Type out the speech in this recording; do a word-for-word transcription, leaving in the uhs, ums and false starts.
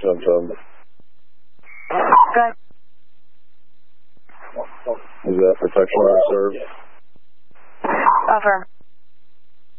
ten ten. Good. Is that protection reserve? Over.